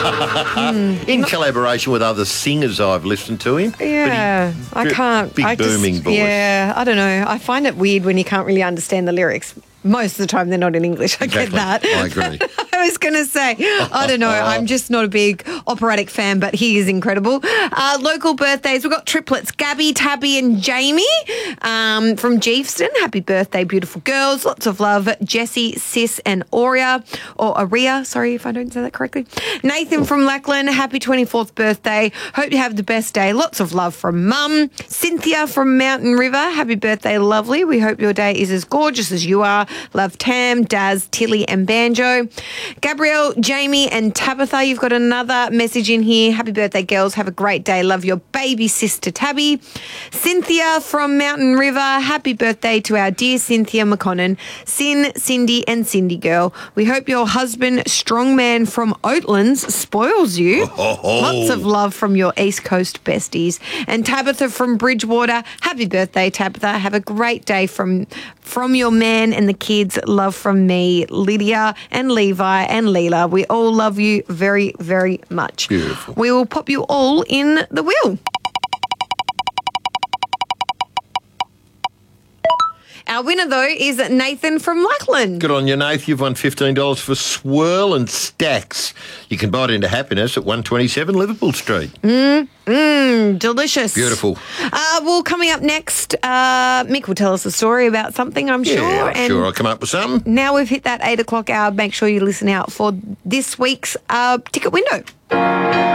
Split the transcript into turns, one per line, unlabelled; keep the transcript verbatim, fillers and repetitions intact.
mm. In collaboration with other singers I've listened to him.
Yeah,
he,
I can't.
Big
I
booming
just,
voice.
Yeah, I don't know. I find it weird when you can't really understand the lyrics. Most of the time they're not in English. I
Exactly.
get that.
I agree.
I was going to say, I don't know. I'm just not a big operatic fan, but he is incredible. Uh, local birthdays. We've got triplets, Gabby, Tabby and Jamie um, from Geefston. Happy birthday, beautiful girls. Lots of love. Jessie, Sis and Aurea, or Aria. Sorry if I don't say that correctly. Nathan from Lackland. Happy twenty-fourth birthday. Hope you have the best day. Lots of love from Mum. Cynthia from Mountain River. Happy birthday, lovely. We hope your day is as gorgeous as you are. Love Tam, Daz, Tilly and Banjo. Gabrielle, Jamie and Tabitha, you've got another message in here. Happy birthday, girls. Have a great day. Love your baby sister, Tabby. Cynthia from Mountain River. Happy birthday to our dear Cynthia McConnon. Sin, Cindy and Cindy girl. We hope your husband, strong man from Oatlands, spoils you.
Oh, oh.
Lots of love from your East Coast besties. And Tabitha from Bridgewater. Happy birthday, Tabitha. Have a great day from, from your man and the kids. Love from me, Lydia and Levi and Leela. We all love you very, very much.
Beautiful.
We will pop you all in the wheel. Our winner, though, is Nathan from Lackland.
Good on you, Nath. You've won fifteen dollars for Swirl and Stacks. You can buy it into happiness at one twenty-seven Liverpool Street.
Mmm, mmm, delicious.
Beautiful.
Uh, well, coming up next, uh, Mick will tell us a story about something, I'm
Yeah,
sure.
I'm
and
sure I'll come up with something.
now we've hit that eight o'clock hour. Make sure you listen out for this week's uh, ticket window.